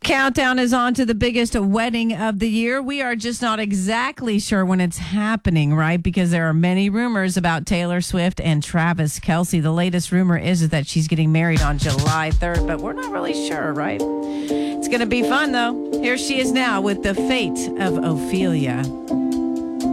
Countdown is on to the biggest wedding of the year. We are just not exactly sure when it's happening, right? Because there are many rumors about Taylor Swift and Travis Kelce. The latest rumor is that she's getting married on July 3rd, but we're not really sure, right? It's going to be fun, though. Here she is now with The Fate of Ophelia.